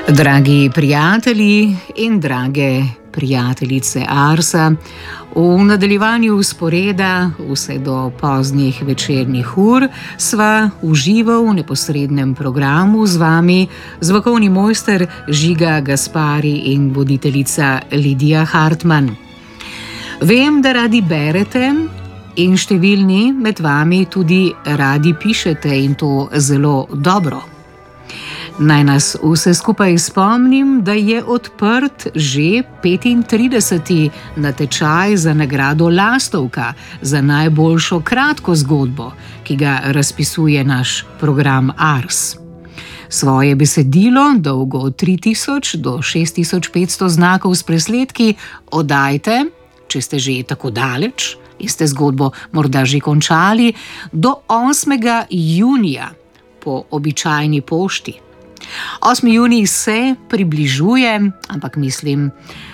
Dragi prijatelji in drage prijateljice Arsa, v nadaljevanju sporeda vse do poznih večernih ur sva uživa v neposrednem programu z vami zvokovni mojster Žiga Gaspari in voditeljica Lidija Hartmann. Vem, da radi berete in številni med vami tudi radi pišete in to zelo dobro. Naj nas vse skupaj spomnim, da je odprt že 35. natečaj za nagrado Lastovka za najboljšo kratko zgodbo, ki ga razpisuje naš program Ars. Svoje besedilo, dolgo od 3000 do 6500 znakov s presledki, oddajte, če ste že tako daleč in ste zgodbo morda že končali, do 8. junija po običajni pošti. 8. junij se približuje, ampak mislim,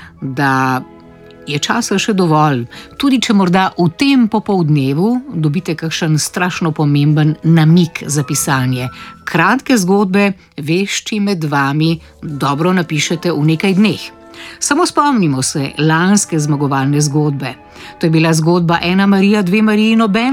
da je časa še dovolj. Tudi če morda v tem popoldnevu dobite kakšen strašno pomemben namig za pisanje. Kratke zgodbe vešči med vami dobro napišete v nekaj dneh. Samo spomnimo se lanske zmagovalne zgodbe. To je bila zgodba Ena Marija, dve Mariji,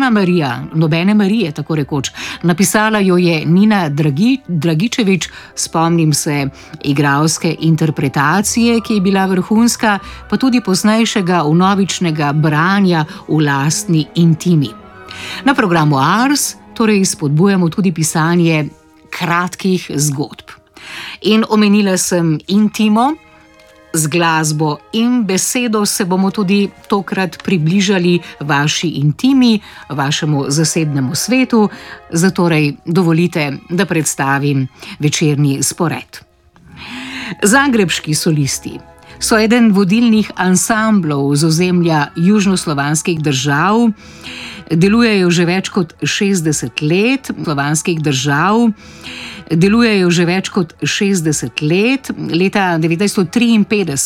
nobene Marije, tako rekoč. Napisala jo je Nina Dragičevič, spomnim se igralske interpretacije, ki je bila vrhunska, pa tudi poznejšega vnovičnega branja v lastni intimi. Na programu Ars torej spodbujamo tudi pisanje kratkih zgodb. In omenila sem intimo. Z glasbo in besedo se bomo tudi tokrat približali vaši intimi, vašemu zasebnemu svetu, zatorej dovolite, da predstavim večerni spored. Zagrebški solisti so eden vodilnih ansamblov z ozemlja južnoslovanskih držav, delujejo že več kot 60 let, leta 1953